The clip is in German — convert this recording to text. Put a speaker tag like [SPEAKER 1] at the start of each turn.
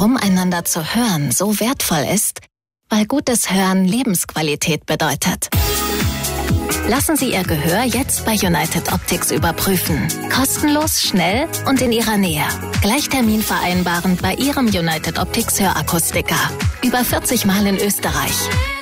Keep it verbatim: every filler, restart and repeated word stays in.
[SPEAKER 1] warum einander zu hören so wertvoll ist? Weil gutes Hören Lebensqualität bedeutet. Lassen Sie Ihr Gehör jetzt bei United Optics überprüfen. Kostenlos, schnell und in Ihrer Nähe. Gleich Termin vereinbaren bei Ihrem United Optics Hörakustiker. Über vierzig Mal in Österreich.